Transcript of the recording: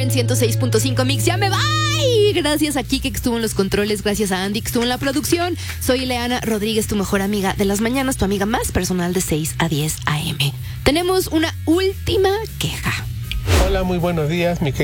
en 106.5 Mix. ¡Ya me voy! Gracias a Kike que estuvo en los controles, gracias a Andy que estuvo en la producción. Soy Leana Rodríguez, tu mejor amiga de las mañanas, tu amiga más personal de 6 a 10 a.m. Tenemos una última queja. Hola, muy buenos días, mi